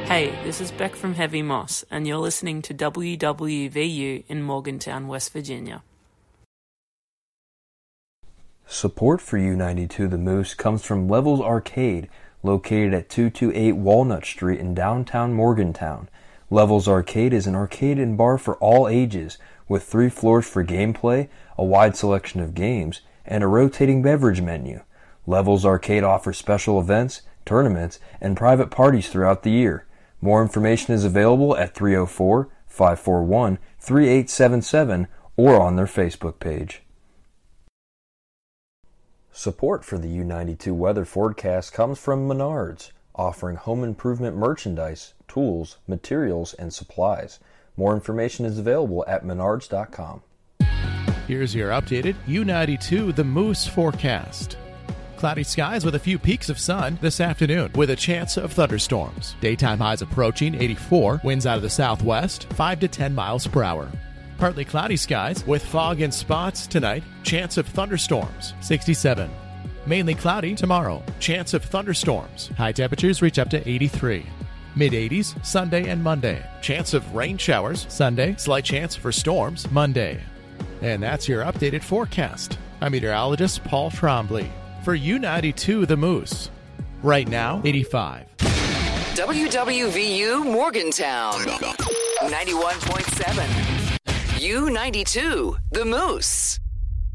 Hey, this is Beck from Heavy Moss, and you're listening to WWVU in Morgantown, West Virginia. Support for U92 The Moose comes from Levels Arcade, located at 228 Walnut Street in downtown Morgantown. Levels Arcade is an arcade and bar for all ages, with 3 floors for gameplay, a wide selection of games, and a rotating beverage menu. Levels Arcade offers special events, tournaments, and private parties throughout the year. More information is available at 304-541-3877 or on their Facebook page. Support for the U92 weather forecast comes from Menards, offering home improvement merchandise, tools, materials, and supplies. More information is available at menards.com. Here's your updated U92 The Moose forecast. Cloudy skies with a few peaks of sun this afternoon with a chance of thunderstorms. Daytime highs approaching 84, winds out of the southwest, 5 to 10 miles per hour. Partly cloudy skies with fog in spots tonight, chance of thunderstorms, 67. Mainly cloudy tomorrow, chance of thunderstorms. High temperatures reach up to 83. Mid-80s Sunday and Monday. Chance of rain showers Sunday, slight chance for storms Monday. And that's your updated forecast. I'm meteorologist Paul Trombley for U92 The Moose. Right now, 85. WWVU Morgantown, 91.7. U92 The Moose.